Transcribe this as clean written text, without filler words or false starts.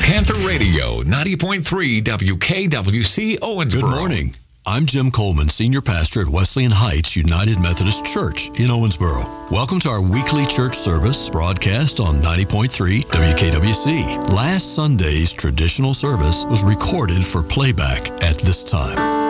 Panther Radio, 90.3 WKWC Owensboro. Good morning. I'm Jim Coleman, Senior Pastor at Wesleyan Heights United Methodist Church in Owensboro. Welcome to our weekly church service broadcast on 90.3 WKWC. Last Sunday's traditional service was recorded for playback at this time.